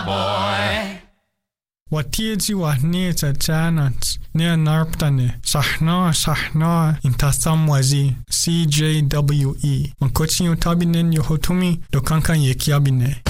boy. Watieji wa neta janat nea narptane sahna intasamwazi CJWE. Mankochin yotabinen yohotumi dokankan yekiabine.